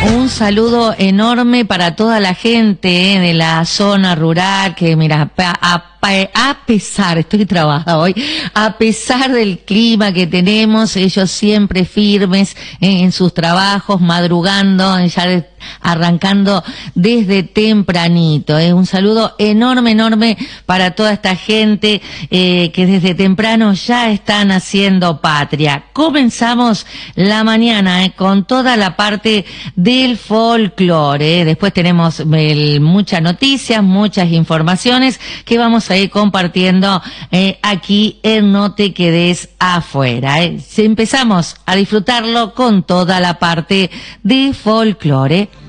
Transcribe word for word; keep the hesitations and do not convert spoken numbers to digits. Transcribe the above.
Un saludo enorme para toda la gente eh, de la zona rural que, mira, a, a, a pesar, estoy trabada hoy, a pesar del clima que tenemos, ellos siempre firmes eh, en sus trabajos, madrugando, ya de, arrancando desde tempranito. Eh. Un saludo enorme, enorme para toda esta gente eh, que desde temprano ya están haciendo patria. Comenzamos la mañana eh, con toda la parte del folclore. Eh. Después tenemos el, muchas noticias, muchas informaciones que vamos a ir compartiendo eh, aquí en No Te Quedes Afuera. Eh. Empezamos a disfrutarlo con toda la parte de folclore.